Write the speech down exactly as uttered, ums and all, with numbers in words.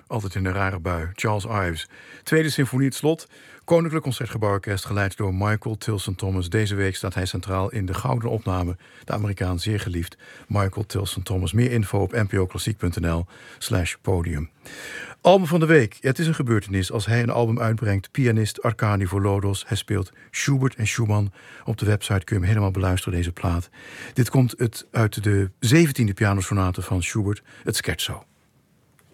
altijd in een rare bui. Charles Ives. Tweede symfonie, het slot. Koninklijk Concertgebouworkest, geleid door Michael Tilson Thomas. Deze week staat hij centraal in de gouden opname. De Amerikaan zeer geliefd, Michael Tilson Thomas. Meer info op npoklassiek.nl slash podium. Album van de week. Ja, het is een gebeurtenis als hij een album uitbrengt. Pianist Arkady Volodos. Hij speelt Schubert en Schumann. Op de website kun je hem helemaal beluisteren, deze plaat. Dit komt het uit de zeventiende pianosonate van Schubert, het Scherzo.